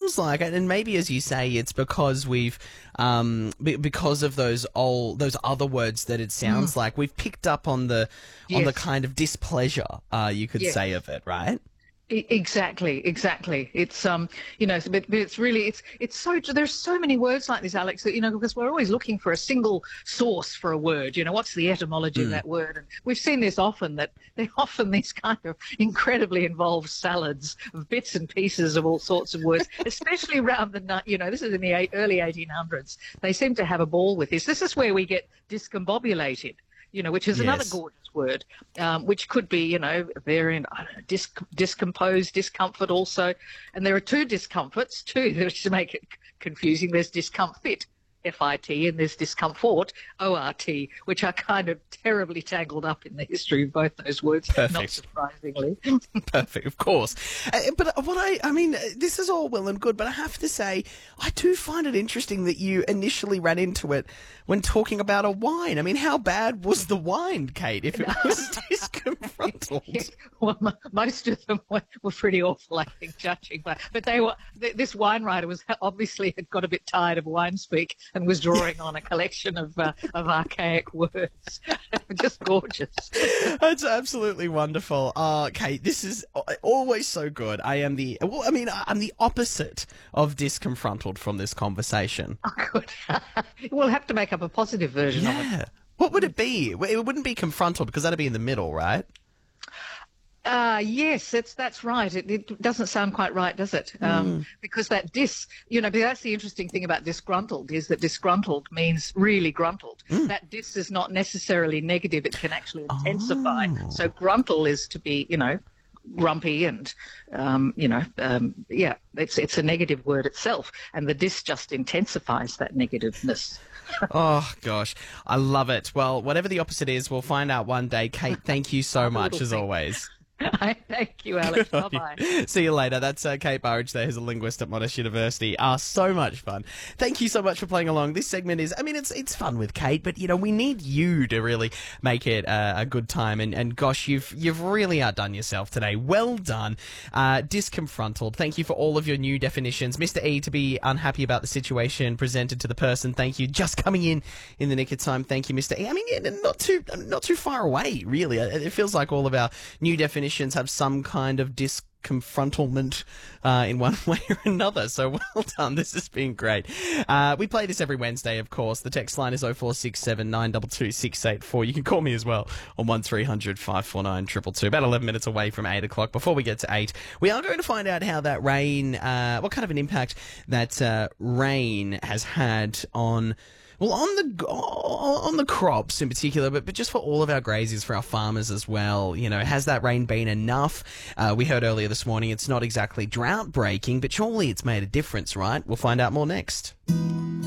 feels like, and maybe as you say, it's because we've, because of those other words that it sounds like, we've picked up on the Yes. kind of displeasure, you could Yes. say, of it, right? Exactly, exactly. It's but it's really it's so there's so many words like this, Alex, that because we're always looking for a single source for a word. What's the etymology of that word? And we've seen this often, that they're often these kind of incredibly involved salads of bits and pieces of all sorts of words, especially around this is in the early 1800s. They seem to have a ball with this. This is where we get discombobulated. Which is another Yes. gorgeous word, which could be, variant, I don't know, discomposed, discomfort also. And there are two discomforts, too, to make it confusing. There's discomfit, F-I-T, and there's discomfort, O-R-T, which are kind of terribly tangled up in the history of both those words, not Perfect. surprisingly. Perfect, of course. But I mean, this is all well and good, but I have to say, I do find it interesting that you initially ran into it when talking about a wine. I mean, how bad was the wine, Kate, if it was disconfronted? Well, most of them were pretty awful, I think, judging. But they were. This wine writer was obviously had got a bit tired of wine speak and was drawing on a collection of archaic words. Just gorgeous. That's absolutely wonderful. Kate, this is always so good. I'm the opposite of disconfronted from this conversation. Good. We'll have to make up a positive version of it. Yeah. What would it be? It wouldn't be confronted because that'd be in the middle, right? Yes, that's right. It doesn't sound quite right, does it? Because that but that's the interesting thing about disgruntled, is that disgruntled means really gruntled. That is not necessarily negative. It can actually intensify. So gruntle is to be, grumpy and, it's a negative word itself. And the dis just intensifies that negativeness. Oh, gosh. I love it. Well, whatever the opposite is, we'll find out one day. Kate, thank you so much, as always. Thank you, Alex. Bye-bye. See you later. That's Kate Burridge there, who's a linguist at Monash University. So much fun. Thank you so much for playing along. This segment is, it's fun with Kate, but, we need you to really make it a good time. And gosh, you've really outdone yourself today. Well done. Disconfronted. Thank you for all of your new definitions. Mr. E, to be unhappy about the situation presented to the person. Thank you. Just coming in the nick of time. Thank you, Mr. E. Not too far away, really. It feels like all of our new definitions have some kind of disconfrontlement in one way or another. So well done. This has been great. We play this every Wednesday, of course. The text line is 0467 922 684. You can call me as well on 1300 549 222. About 11 minutes away from 8 o'clock. Before we get to 8, we are going to find out how that rain, what kind of an impact that rain has had on... Well, on the crops in particular, but just for all of our graziers, for our farmers as well. Has that rain been enough? We heard earlier this morning it's not exactly drought breaking, but surely it's made a difference, right? We'll find out more next.